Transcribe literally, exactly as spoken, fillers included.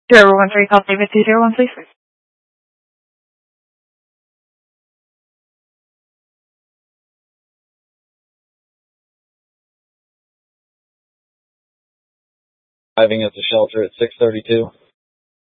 zero one three, call David two zero one, please. Arriving at the shelter at six thirty-two.